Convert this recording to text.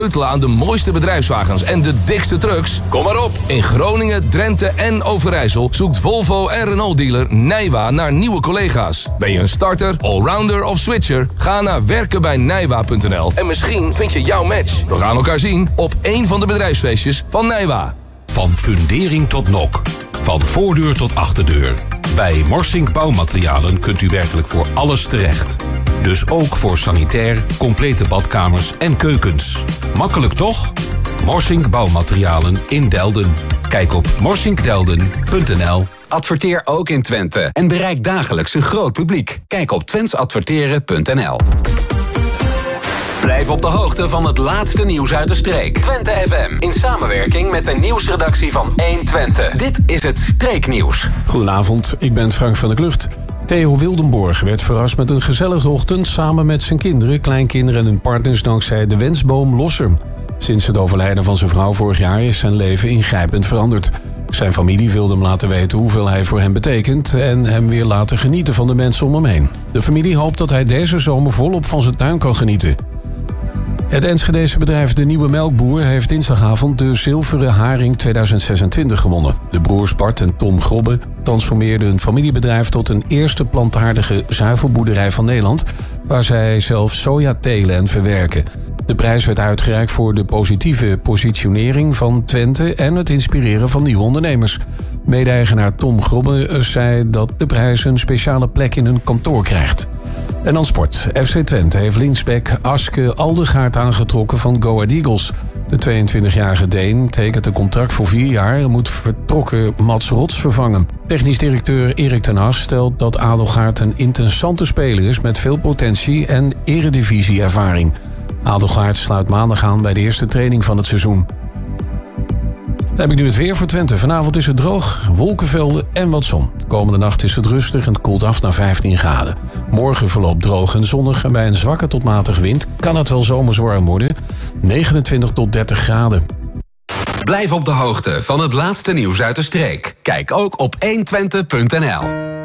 Aan de mooiste bedrijfswagens en de dikste trucks? Kom maar op! In Groningen, Drenthe en Overijssel zoekt Volvo en Renault-dealer Nijwa naar nieuwe collega's. Ben je een starter, allrounder of switcher? Ga naar werkenbijnijwa.nl en misschien vind je jouw match. We gaan elkaar zien op één van de bedrijfsfeestjes van Nijwa. Van fundering tot nok. Van voordeur tot achterdeur. Bij Morsink Bouwmaterialen kunt u werkelijk voor alles terecht. Dus ook voor sanitair, complete badkamers en keukens. Makkelijk toch? Morsink Bouwmaterialen in Delden. Kijk op morsinkdelden.nl. Adverteer ook in Twente en bereik dagelijks een groot publiek. Kijk op twentesadverteren.nl. Blijf op de hoogte van het laatste nieuws uit de streek. Twente FM, in samenwerking met de nieuwsredactie van 120. Dit is het Streeknieuws. Goedenavond, ik ben Frank van der Klucht. Theo Wildenborg werd verrast met een gezellige ochtend samen met zijn kinderen, kleinkinderen en hun partners dankzij de wensboom Losser. Sinds het overlijden van zijn vrouw vorig jaar is zijn leven ingrijpend veranderd. Zijn familie wilde hem laten weten hoeveel hij voor hen betekent en hem weer laten genieten van de mensen om hem heen. De familie hoopt dat hij deze zomer volop van zijn tuin kan genieten. Het Enschedese bedrijf De Nieuwe Melkboer heeft dinsdagavond de Zilveren Haring 2026 gewonnen. De broers Bart en Tom Grobbe transformeerden hun familiebedrijf tot een eerste plantaardige zuivelboerderij van Nederland, waar zij zelf soja telen en verwerken. De prijs werd uitgereikt voor de positieve positionering van Twente en het inspireren van nieuwe ondernemers. Mede-eigenaar Tom Grobbe zei dat de prijs een speciale plek in hun kantoor krijgt. En dan sport. FC Twente heeft linksback Aske Aldegaard aangetrokken van Go Ahead Eagles. De 22-jarige Deen tekent een contract voor 4 jaar en moet vertrokken Mats Rots vervangen. Technisch directeur Erik ten Hag stelt dat Adelgaard een interessante speler is met veel potentie en eredivisie-ervaring. Adelgaard sluit maandag aan bij de eerste training van het seizoen. Dan heb ik nu het weer voor Twente. Vanavond is het droog, wolkenvelden en wat zon. Komende nacht is het rustig en het koelt af naar 15 graden. Morgen verloopt droog en zonnig en bij een zwakke tot matige wind kan het wel zomers warm worden. 29 tot 30 graden. Blijf op de hoogte van het laatste nieuws uit de streek. Kijk ook op 120.nl.